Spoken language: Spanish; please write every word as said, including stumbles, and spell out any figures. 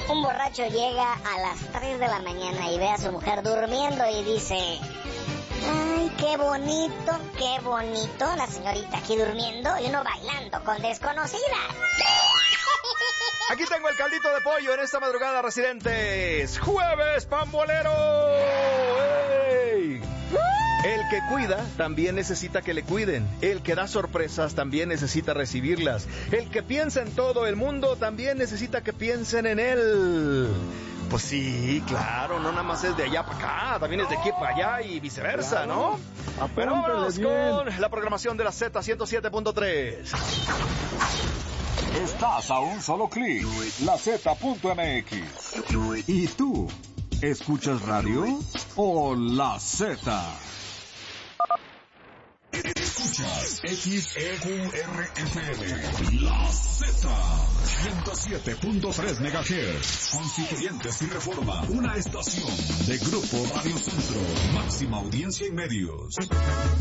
Un borracho llega a las tres de la mañana y ve a su mujer durmiendo y dice: ay, qué bonito, qué bonito, la señorita aquí durmiendo y uno bailando con desconocidas. Aquí tengo el caldito de pollo en esta madrugada, residentes. ¡Jueves Pambolero! ¡Ey! El que cuida también necesita que le cuiden. El que da sorpresas también necesita recibirlas. El que piensa en todo el mundo también necesita que piensen en él. Pues sí, claro, no nada más es de allá para acá, también es de aquí para allá y viceversa, ¿no? Pero vámonos con la programación de la Z ciento siete punto tres. Estás a un solo clic, la Z punto M X. ¿Y tú, escuchas radio o la Z? Escuchas X E Q R F M, la Z, ciento siete punto tres megahertz, Constituyentes y Reforma, una estación de Grupo Radio Centro, máxima audiencia en medios.